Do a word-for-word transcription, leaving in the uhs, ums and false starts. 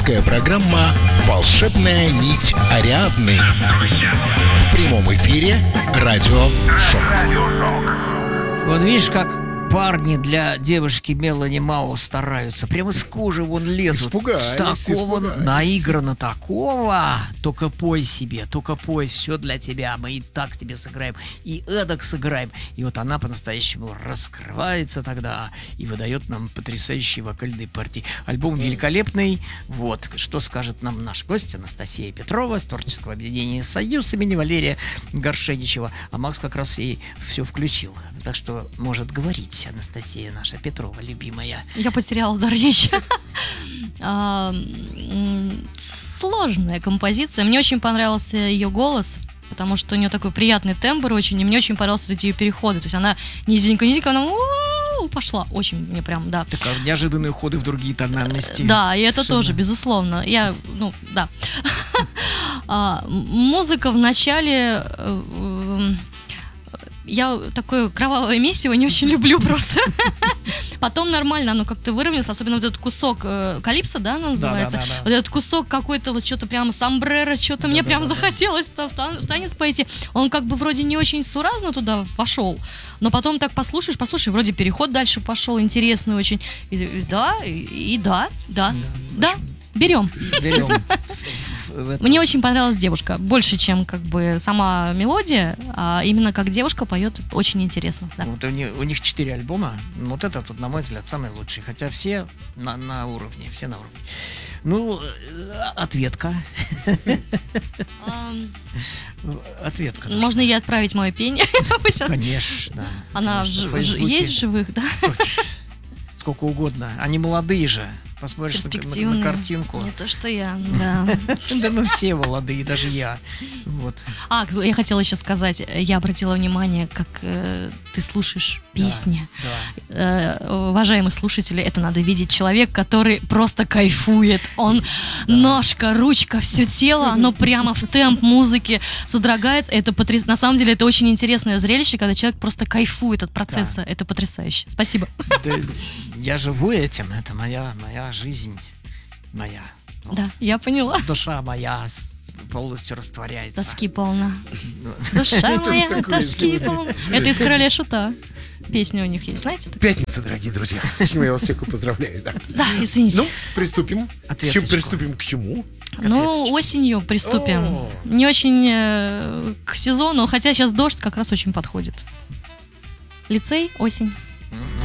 Авторская программа «Волшебная нить Ариадны». В прямом эфире радио «Шок». Вот видишь, как парни для девушки Мелани Мао стараются. Прямо с кожи вон лезут. Испугались, С такого испугались. наиграно такого. Только пой себе, только пой, все для тебя. Мы и так тебе сыграем, и эдак сыграем. И вот она по-настоящему раскрывается тогда и выдает нам потрясающие вокальные партии. Альбом великолепный. Вот, что скажет нам наш гость Анастасия Петрова с творческого объединения «Союз» имени Валерия Горшеничева. А Макс как раз и все включил. Так что может говорить Анастасия наша Петрова, любимая. Я потеряла дар речи. Сложная композиция. Мне очень понравился ее голос, потому что у нее такой приятный тембр очень, и мне очень понравились эти ее переходы. То есть она низенько-низенько, она пошла. Очень мне прям, да. Так, а неожиданные ходы в другие тональности. Да, и это Совершенно. тоже, безусловно. Я, ну, да. Музыка в начале... Я такое кровавое месиво не очень люблю просто. Потом нормально оно как-то выровнялось, особенно вот этот кусок э, Калипсо, да, она называется? Да, да, да, да. Вот этот кусок какой-то, вот что-то прямо сомбреро, что-то Да, мне да, прям да, да. захотелось в, тан- в танец пойти. Он как бы вроде не очень суразно туда вошел, но потом так послушаешь, послушаешь, вроде переход дальше пошел, интересный очень. И, и да, и, и да, да, да, в общем, берем. Берем. В это- Мне очень понравилась девушка, больше, чем как бы сама мелодия, а именно как девушка поет, очень интересно. Да. Вот у них, у них четыре альбома. Вот этот, вот, на мой взгляд, самый лучший. Хотя все на, на уровне, все на уровне. Ну, э, ответка. Ам, Ответка. Можно ей отправить мое пение? Конечно. Она в Конечно, в жи- в жи- Фейсбуке есть в живых, да? сколько угодно. Они молодые же. Посмотришь на, на- на Перспективные. картинку. Не то, что я, да. Да мы все молодые, даже я. Вот. А, я хотела еще сказать, я обратила внимание, как э, ты слушаешь песни. Да. Э, уважаемые слушатели, это надо видеть. Человек, который просто кайфует. Он ножка, ручка, все тело, оно прямо в темп музыки содрогается. Это потряс... На самом деле, это очень интересное зрелище, когда человек просто кайфует от процесса. Это потрясающе. Спасибо. Да, я живу этим, это моя, моя жизнь, моя. Вот. Да, я поняла. Душа моя с- полностью растворяется. Тоски полна. Ну, Душа Это моя, такое тоски себе. полна. Это из «Короля Шута». Песня у них есть, знаете? такая? Пятница, дорогие друзья. С чем я вас всех и поздравляю. Да. Да, извините. Ну, приступим. К Ответочку. чему- Приступим к чему? Ну, осенью приступим. О. Не очень э, к сезону, хотя сейчас дождь как раз очень подходит. Лицей, осень.